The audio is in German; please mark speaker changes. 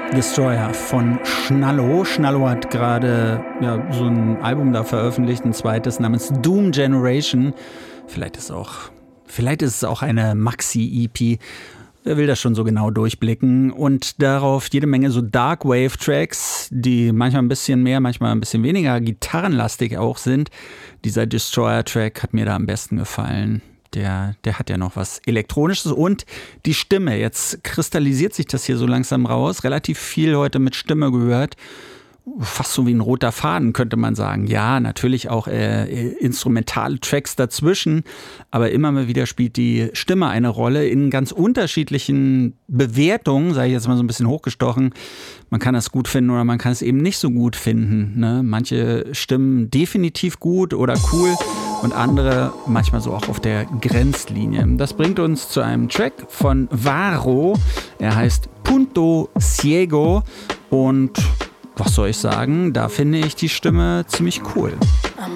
Speaker 1: Destroyer von Schnallo. Schnallo hat gerade so ein Album da veröffentlicht, ein zweites namens Doom Generation. Vielleicht ist es auch eine Maxi-EP. Wer will das schon so genau durchblicken? Und darauf jede Menge so Darkwave-Tracks, die manchmal ein bisschen mehr, manchmal ein bisschen weniger gitarrenlastig auch sind. Dieser Destroyer-Track hat mir da am besten gefallen. Der hat ja noch was Elektronisches und die Stimme. Jetzt kristallisiert sich das hier so langsam raus. Relativ viel heute mit Stimme gehört. Fast so wie ein roter Faden, könnte man sagen. Ja, natürlich auch instrumentale Tracks dazwischen, aber immer mal wieder spielt die Stimme eine Rolle in ganz unterschiedlichen Bewertungen, sage ich jetzt mal so ein bisschen hochgestochen. Man kann das gut finden oder man kann es eben nicht so gut finden. Ne? Manche stimmen definitiv gut oder cool und andere manchmal so auch auf der Grenzlinie. Das bringt uns zu einem Track von Varo. Er heißt Punto Ciego und was soll ich sagen, da finde ich die Stimme ziemlich cool.